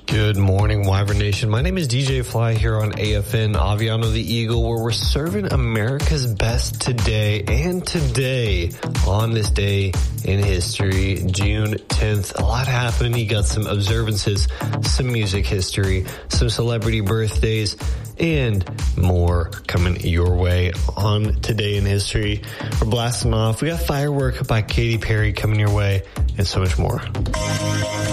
Good morning, Wyvern Nation. My name is DJ Fly here on AFN Aviano the Eagle, where we're serving America's best today. And today, on this day in history, June 10th, a lot happened. You got some observances, some music history, some celebrity birthdays, and more coming your way on Today in History. We're blasting off. We got Firework by Katy Perry coming your way, and so much more.